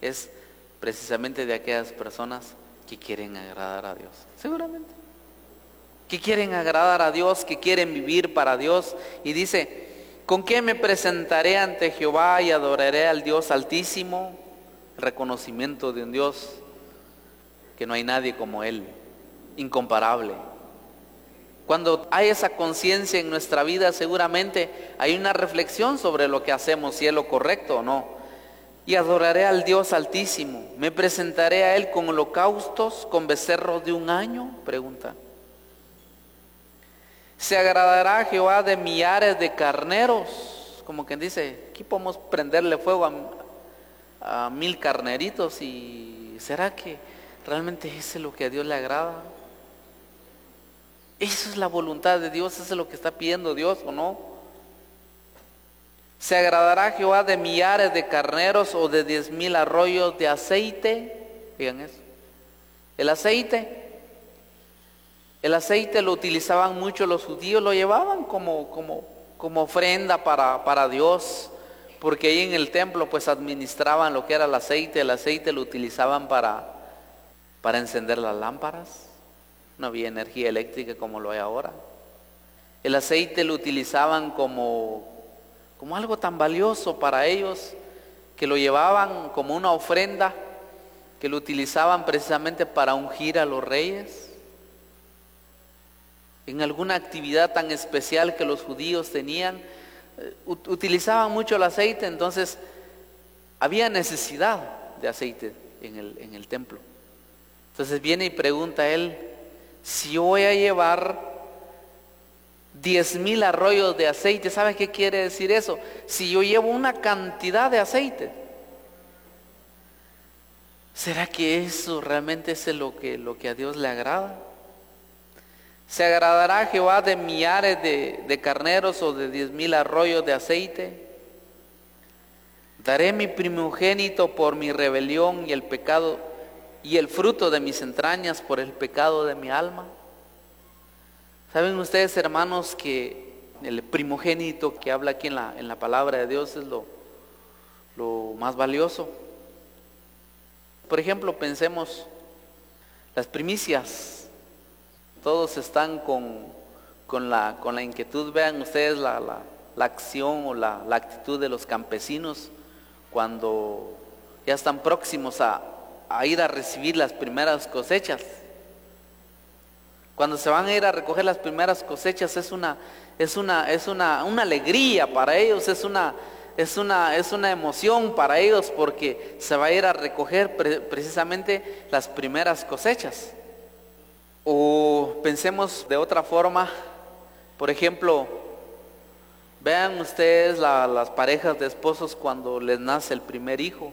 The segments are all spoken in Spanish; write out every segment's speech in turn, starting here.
es precisamente de aquellas personas que quieren agradar a Dios, seguramente. Que quieren agradar a Dios, que quieren vivir para Dios. Y dice, ¿con qué me presentaré ante Jehová y adoraré al Dios Altísimo? Reconocimiento de un Dios que no hay nadie como Él, incomparable. Cuando hay esa conciencia en nuestra vida, seguramente hay una reflexión sobre lo que hacemos, si es lo correcto o no. Y adoraré al Dios Altísimo. ¿Me presentaré a Él con holocaustos, con becerros de un año? Pregunta. ¿Se agradará a Jehová de millares de carneros? Como quien dice, aquí podemos prenderle fuego a 1000 carneritos. ¿Y será que realmente eso es lo que a Dios le agrada? ¿Eso es la voluntad de Dios? ¿Eso es lo que está pidiendo Dios o no? ¿Se agradará Jehová de millares de carneros o de 10,000 arroyos de aceite? Digan eso. El aceite lo utilizaban mucho los judíos, lo llevaban como ofrenda para Dios, porque ahí en el templo pues administraban lo que era el aceite lo utilizaban para encender las lámparas. No había energía eléctrica como lo hay ahora. El aceite lo utilizaban como algo tan valioso para ellos, que lo llevaban como una ofrenda, que lo utilizaban precisamente para ungir a los reyes. En alguna actividad tan especial que los judíos tenían, utilizaban mucho el aceite, entonces había necesidad de aceite en el templo. Entonces viene y pregunta él, si yo voy a llevar 10,000 arroyos de aceite, ¿sabe qué quiere decir eso? Si yo llevo una cantidad de aceite, ¿será que eso realmente es lo que a Dios le agrada? ¿Se agradará Jehová de millares de carneros o de 10,000 arroyos de aceite? Daré mi primogénito por mi rebelión y el pecado, y el fruto de mis entrañas por el pecado de mi alma. ¿Saben ustedes, hermanos, que el primogénito que habla aquí en la palabra de Dios es lo más valioso? Por ejemplo, pensemos las primicias. Todos están con la inquietud. Vean ustedes la acción o la actitud de los campesinos cuando ya están próximos a ir a recibir las primeras cosechas. Cuando se van a ir a recoger las primeras cosechas es una alegría para ellos, es una emoción para ellos, porque se va a ir a recoger precisamente las primeras cosechas. O pensemos de otra forma, por ejemplo, vean ustedes las parejas de esposos cuando les nace el primer hijo.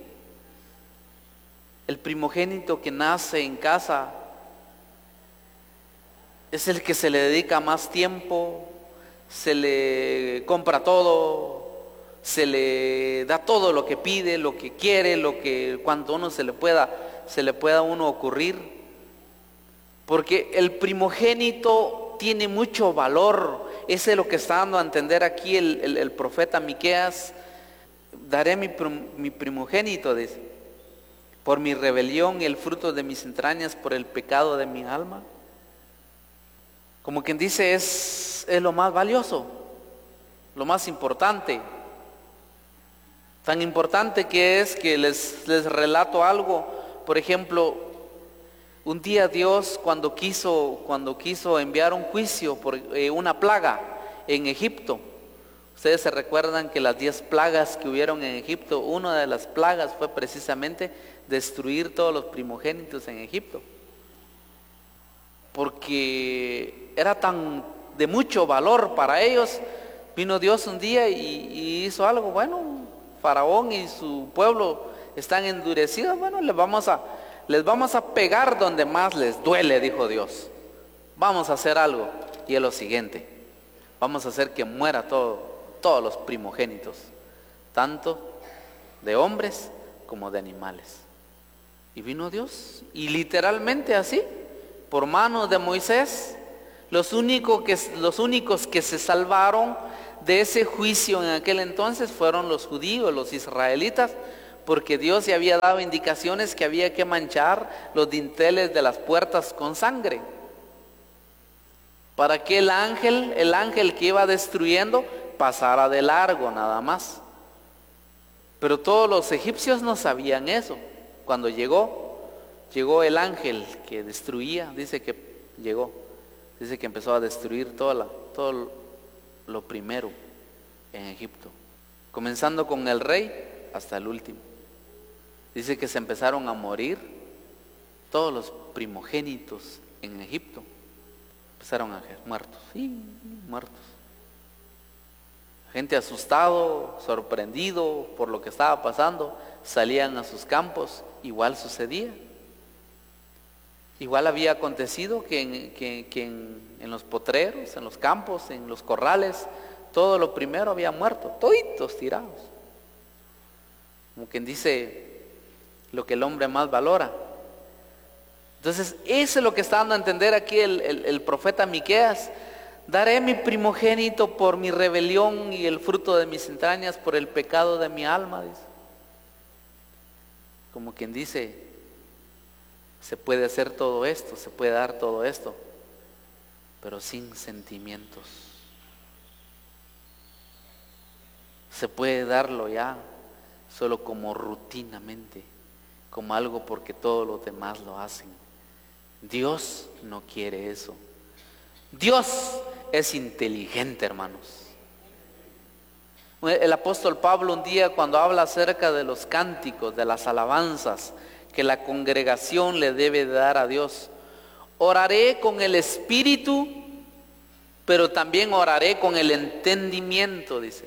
El primogénito que nace en casa es el que se le dedica más tiempo, se le compra todo, se le da todo lo que pide, lo que quiere, cuanto uno se le pueda uno ocurrir. Porque el primogénito tiene mucho valor. Ese es lo que está dando a entender aquí el profeta Miqueas. Daré mi primogénito, dice, por mi rebelión y el fruto de mis entrañas por el pecado de mi alma. Como quien dice, es lo más valioso, lo más importante. Tan importante que es que les relato algo. Por ejemplo, un día Dios cuando quiso enviar un juicio por una plaga en Egipto. Ustedes se recuerdan que las 10 plagas que hubieron en Egipto, una de las plagas fue precisamente destruir todos los primogénitos en Egipto. Porque era tan de mucho valor para ellos. Vino Dios un día y hizo algo. Bueno, Faraón y su pueblo están endurecidos. Bueno, les vamos a pegar donde más les duele, dijo Dios. Vamos a hacer algo. Y es lo siguiente: vamos a hacer que muera todos los primogénitos, tanto de hombres como de animales. Y vino Dios, y literalmente así, por manos de Moisés, los únicos que se salvaron de ese juicio en aquel entonces fueron los judíos, los israelitas, porque Dios ya había dado indicaciones que había que manchar los dinteles de las puertas con sangre, para que el ángel que iba destruyendo, pasara de largo nada más. Pero todos los egipcios no sabían eso. Cuando llegó el ángel que destruía, dice que empezó a destruir todo lo primero en Egipto, comenzando con el rey hasta el último. Dice que se empezaron a morir todos los primogénitos en Egipto. Empezaron a ser muertos, muertos. Gente asustado, sorprendido por lo que estaba pasando, salían a sus campos. Igual sucedía. Igual había acontecido que en los potreros, en los campos, en los corrales, todo lo primero había muerto, toditos tirados. Como quien dice, lo que el hombre más valora. Entonces, eso es lo que está dando a entender aquí el profeta Miqueas. Daré mi primogénito por mi rebelión y el fruto de mis entrañas por el pecado de mi alma, dice. Como quien dice, se puede hacer todo esto, se puede dar todo esto, pero sin sentimientos. Se puede darlo ya solo como rutinamente, como algo porque todos los demás lo hacen. Dios no quiere eso. Dios es inteligente, hermanos. El apóstol Pablo un día, cuando habla acerca de los cánticos, de las alabanzas que la congregación le debe dar a Dios, oraré con el espíritu, pero también oraré con el entendimiento, dice.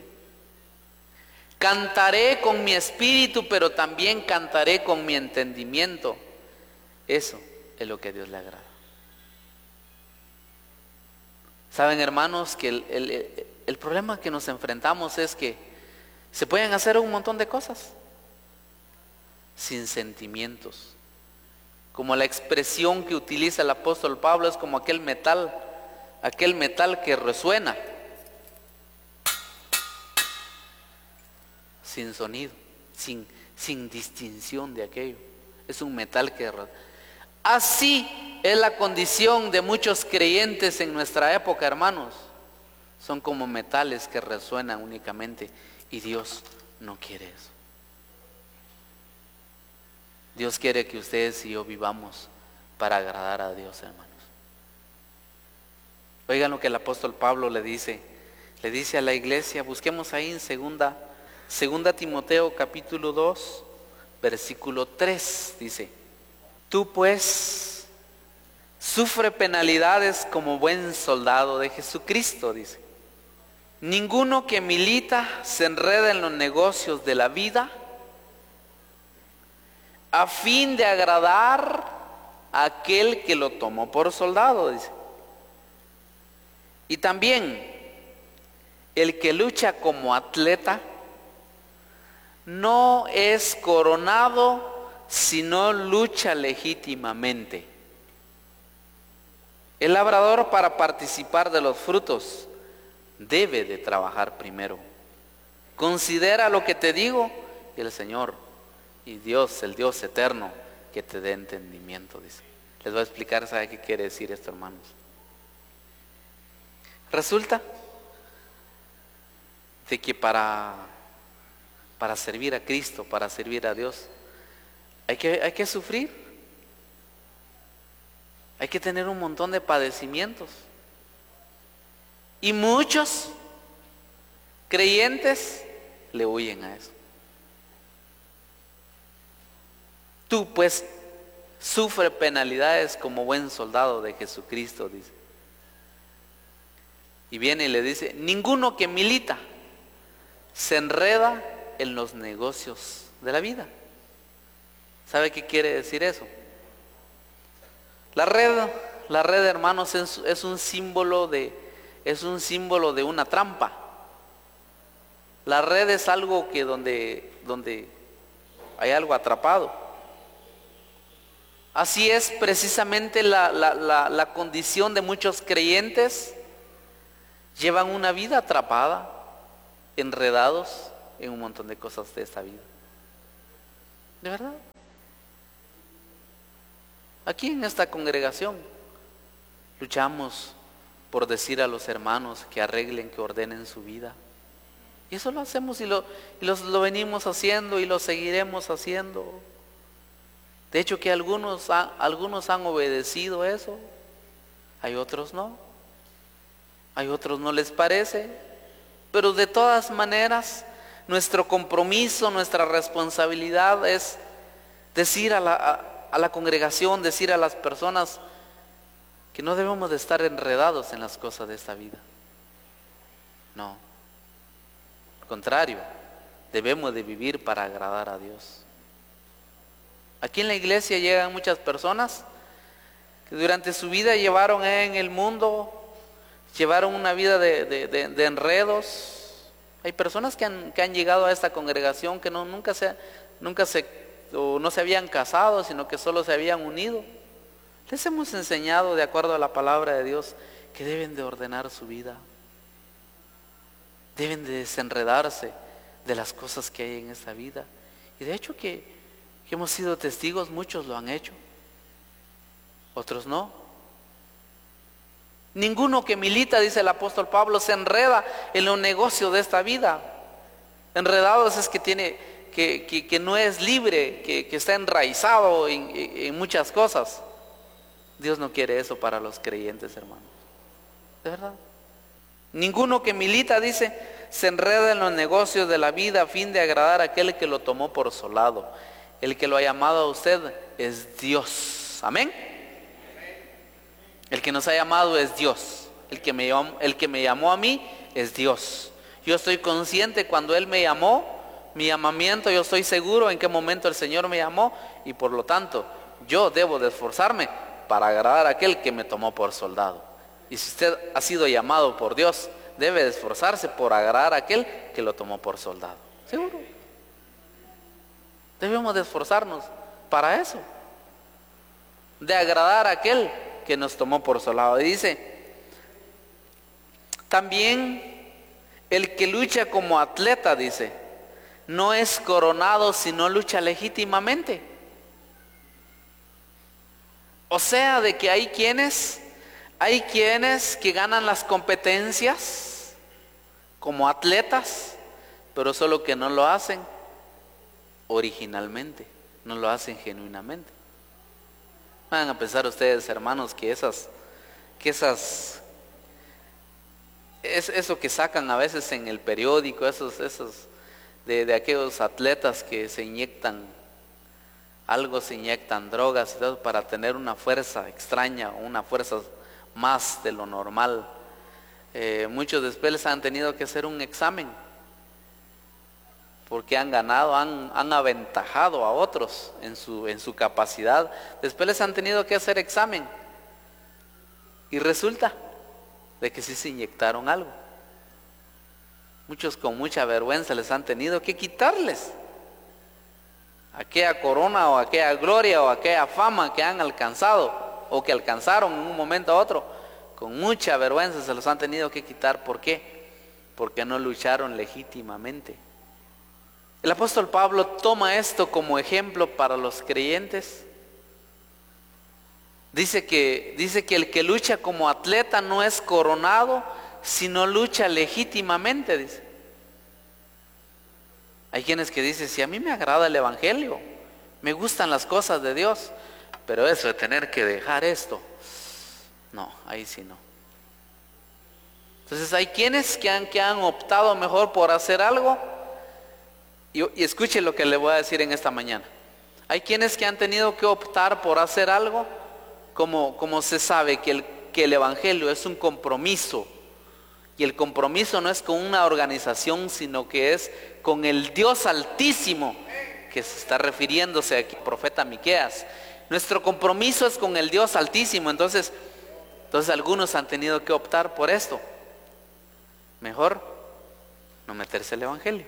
Cantaré con mi espíritu, pero también cantaré con mi entendimiento. Eso es lo que a Dios le agrada. Saben, hermanos, que el problema que nos enfrentamos es que se pueden hacer un montón de cosas sin sentimientos. Como la expresión que utiliza el apóstol Pablo es como aquel metal que resuena sin sonido, sin distinción de aquello. Es un metal que resuena. Así es la condición de muchos creyentes en nuestra época, hermanos. Son como metales que resuenan únicamente, y Dios no quiere eso. Dios quiere que ustedes y yo vivamos para agradar a Dios, hermanos. Oigan lo que el apóstol Pablo le dice a la iglesia. Busquemos ahí en segunda Timoteo capítulo 2, versículo 3, dice: tú pues sufre penalidades como buen soldado de Jesucristo, dice. Ninguno que milita se enreda en los negocios de la vida a fin de agradar a aquel que lo tomó por soldado, dice. Y también el que lucha como atleta no es coronado si no lucha legítimamente. El labrador, para participar de los frutos, debe de trabajar primero. Considera lo que te digo, y el Señor y Dios, el Dios eterno, que te dé entendimiento, dice. Les voy a explicar, ¿sabe qué quiere decir esto, hermanos? Resulta de que para servir a Cristo, para servir a Dios, hay que sufrir. Hay que tener un montón de padecimientos. Y muchos creyentes le huyen a eso. Tú pues sufre penalidades como buen soldado de Jesucristo, dice. Y viene y le dice: ninguno que milita se enreda en los negocios de la vida. ¿Sabe qué quiere decir eso? La red, hermanos, es un símbolo de una trampa. La red es algo que donde hay algo atrapado. Así es precisamente la condición de muchos creyentes. Llevan una vida atrapada, enredados en un montón de cosas de esta vida. De verdad. Aquí en esta congregación luchamos por decir a los hermanos que arreglen, que ordenen su vida. Y eso lo hacemos y lo venimos haciendo y lo seguiremos haciendo. De hecho que algunos han obedecido eso, hay otros no. Hay otros no les parece, pero de todas maneras nuestro compromiso, nuestra responsabilidad es decir a la congregación, decir a las personas que no debemos de estar enredados en las cosas de esta vida. No, al contrario, debemos de vivir para agradar a Dios. Aquí en la iglesia llegan muchas personas que durante su vida llevaron en el mundo, llevaron una vida de enredos. Hay personas que han llegado a esta congregación que no se habían casado, sino que solo se habían unido. Les hemos enseñado, de acuerdo a la palabra de Dios, que deben de ordenar su vida. Deben de desenredarse de las cosas que hay en esta vida. Y de hecho que hemos sido testigos, muchos lo han hecho, otros no. Ninguno que milita, dice el apóstol Pablo, se enreda en los negocios de esta vida. Enredados es que no es libre, que está enraizado en muchas cosas. Dios no quiere eso para los creyentes, hermanos. De verdad. Ninguno que milita, dice, se enreda en los negocios de la vida a fin de agradar a aquel que lo tomó por solado. El que lo ha llamado a usted es Dios. Amén. El que nos ha llamado es Dios. El que me llamó a mí es Dios. Yo estoy consciente cuando Él me llamó, mi llamamiento, yo estoy seguro en qué momento el Señor me llamó, y por lo tanto yo debo de esforzarme para agradar a aquel que me tomó por soldado. Y si usted ha sido llamado por Dios, debe de esforzarse por agradar a aquel que lo tomó por soldado. Seguro. Debemos de esforzarnos para eso, de agradar a aquel que nos tomó por soldado. Y dice, también el que lucha como atleta, dice, no es coronado si no lucha legítimamente. O sea, de que hay quienes que ganan las competencias como atletas, pero solo que no lo hacen originalmente, no lo hacen genuinamente. Van a pensar ustedes, hermanos, que eso que sacan a veces en el periódico, esos de aquellos atletas que se inyectan drogas y todo para tener una fuerza extraña, una fuerza más de lo normal. Muchos después les han tenido que hacer un examen porque han ganado, han aventajado a otros en su capacidad. Después les han tenido que hacer examen y resulta de que sí se inyectaron algo. Muchos con mucha vergüenza les han tenido que quitarles aquella corona o aquella gloria o aquella fama que han alcanzado o que alcanzaron en un momento a otro. Con mucha vergüenza se los han tenido que quitar. ¿Por qué? Porque no lucharon legítimamente. El apóstol Pablo toma esto como ejemplo para los creyentes. Dice que el que lucha como atleta no es coronado si no lucha legítimamente, dice. Hay quienes que dicen, si a mí me agrada el evangelio, me gustan las cosas de Dios, pero eso de tener que dejar esto, no, ahí sí no. Entonces hay quienes que han optado mejor por hacer algo, y escuche lo que le voy a decir en esta mañana. Hay quienes que han tenido que optar por hacer algo, como se sabe que el evangelio es un compromiso, y el compromiso no es con una organización, sino que es con el Dios Altísimo, que se está refiriéndose aquí, profeta Miqueas. Nuestro compromiso es con el Dios Altísimo. Entonces algunos han tenido que optar por esto. Mejor no meterse el evangelio.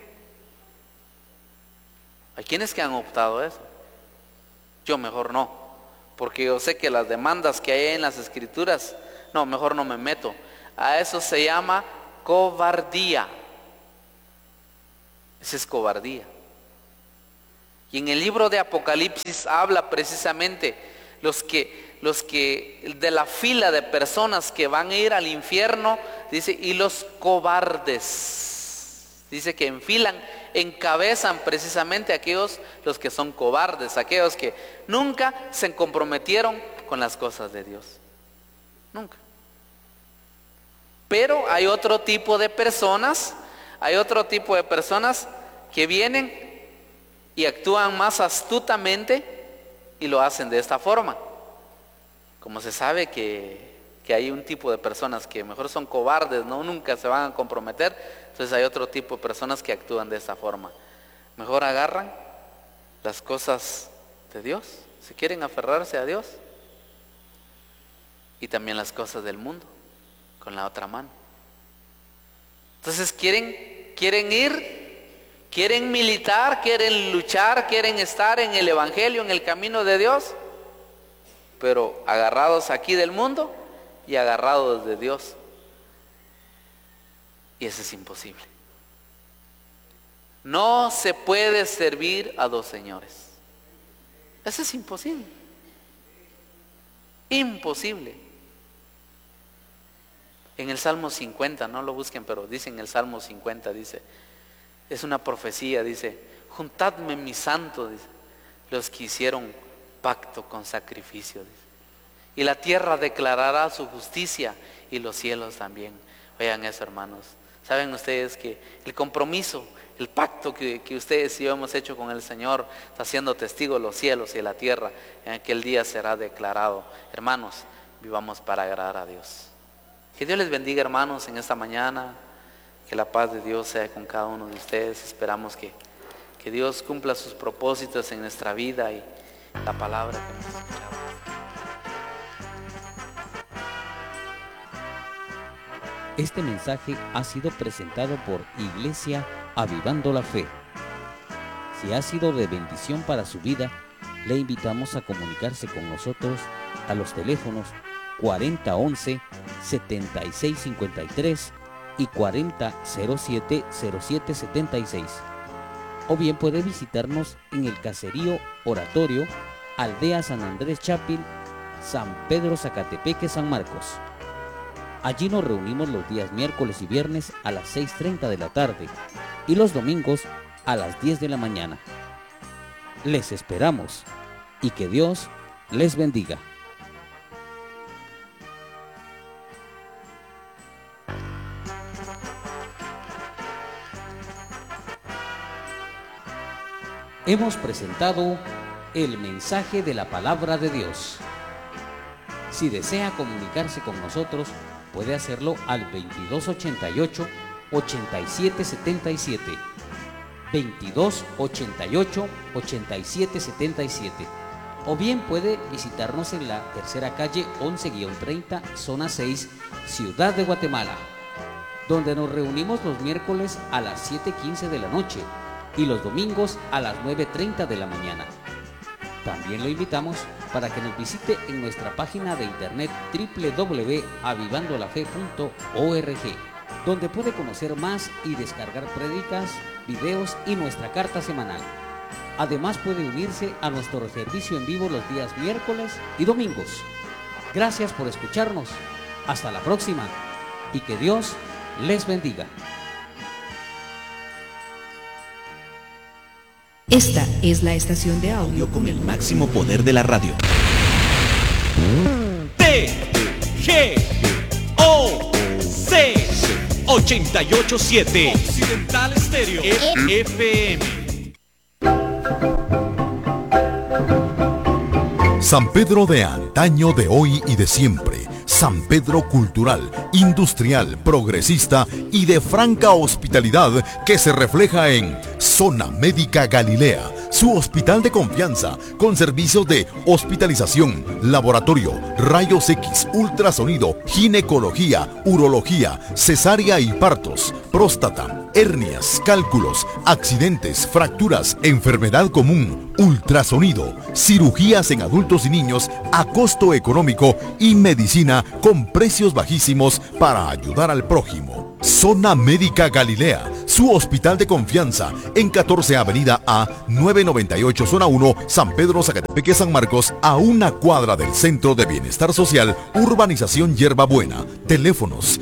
Hay quienes que han optado eso. Yo mejor no, porque yo sé que las demandas que hay en las escrituras, no, mejor no me meto. A eso se llama cobardía. Esa es cobardía. Y en el libro de Apocalipsis habla precisamente los que de la fila de personas que van a ir al infierno, dice, y los cobardes. Dice que encabezan precisamente aquellos los que son cobardes, aquellos que nunca se comprometieron con las cosas de Dios. Nunca. Pero hay otro tipo de personas, que vienen y actúan más astutamente y lo hacen de esta forma. Como se sabe que hay un tipo de personas que mejor son cobardes, ¿no? Nunca se van a comprometer, entonces hay otro tipo de personas que actúan de esta forma. Mejor agarran las cosas de Dios, si quieren aferrarse a Dios, y también las cosas del mundo con la otra mano. Entonces quieren ir, quieren militar, quieren luchar, quieren estar en el evangelio, en el camino de Dios, pero agarrados aquí del mundo y agarrados de Dios. Y eso es imposible. No se puede servir a dos señores. Eso es imposible. Imposible. En el Salmo 50, no lo busquen, pero dice en el Salmo 50, dice, es una profecía, dice, juntadme mis santos, dice, los que hicieron pacto con sacrificio, dice, y la tierra declarará su justicia y los cielos también. Vean eso, hermanos. Saben ustedes que el compromiso, el pacto que ustedes y yo hemos hecho con el Señor, está siendo testigo los cielos y la tierra, en aquel día será declarado. Hermanos, vivamos para agradar a Dios. Que Dios les bendiga, hermanos, en esta mañana. Que la paz de Dios sea con cada uno de ustedes. Esperamos que Dios cumpla sus propósitos en nuestra vida y la palabra que hemos escuchado. Este mensaje ha sido presentado por Iglesia Avivando la Fe. Si ha sido de bendición para su vida, le invitamos a comunicarse con nosotros a los teléfonos 4011-7653 y 4007-0776. O bien puede visitarnos en el Caserío Oratorio, Aldea San Andrés Chapil, San Pedro Zacatepeque, San Marcos. Allí nos reunimos los días miércoles y viernes a las 6:30 de la tarde y los domingos a las 10 de la mañana. Les esperamos y que Dios les bendiga. Hemos presentado el mensaje de la palabra de Dios. Si desea comunicarse con nosotros, puede hacerlo al 2288-8777, 2288-8777, o bien puede visitarnos en la tercera calle 11-30, zona 6, Ciudad de Guatemala, donde nos reunimos los miércoles a las 7:15 de la noche y los domingos a las 9:30 de la mañana. También lo invitamos para que nos visite en nuestra página de internet www.avivandolafe.org, donde puede conocer más y descargar prédicas, videos y nuestra carta semanal. Además puede unirse a nuestro servicio en vivo los días miércoles y domingos. Gracias por escucharnos. Hasta la próxima y que Dios les bendiga. Esta es la estación de audio con el máximo poder de la radio. T-G-O-C 887 Occidental Estéreo FM. San Pedro de antaño, de hoy y de siempre. San Pedro cultural, industrial, progresista y de franca hospitalidad que se refleja en Zona Médica Galilea, su hospital de confianza con servicios de hospitalización, laboratorio, rayos X, ultrasonido, ginecología, urología, cesárea y partos, próstata, hernias, cálculos, accidentes, fracturas, enfermedad común, ultrasonido, cirugías en adultos y niños a costo económico y medicina con precios bajísimos para ayudar al prójimo. Zona Médica Galilea, su hospital de confianza, en 14 Avenida A, 998 Zona 1, San Pedro Zacatepeque, San Marcos, a una cuadra del Centro de Bienestar Social, Urbanización Hierbabuena. Teléfonos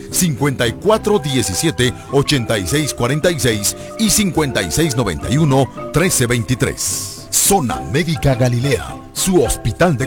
5417-8646 y 5691-1323. Zona Médica Galilea, su hospital de